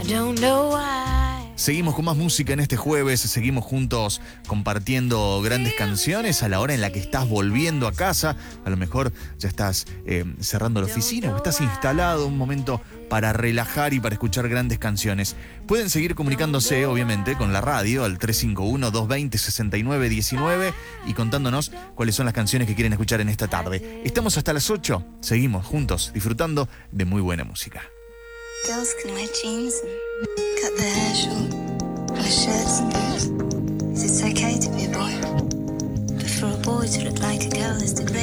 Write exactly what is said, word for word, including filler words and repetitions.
don't know why. Seguimos con más música en este jueves, seguimos juntos compartiendo grandes canciones a la hora en la que estás volviendo a casa. A lo mejor ya estás eh, cerrando la oficina o estás instalado, un momento para relajar y para escuchar grandes canciones. Pueden seguir comunicándose, obviamente, con la radio al tres cinco uno, dos dos cero, seis nueve uno nueve y contándonos cuáles son las canciones que quieren escuchar en esta tarde. Estamos hasta las ocho, seguimos juntos disfrutando de muy buena música. Girls can wear jeans and cut their hair short, wear shirts and boots. 'Cause it's okay to be a boy, but for a boy to look like a girl is to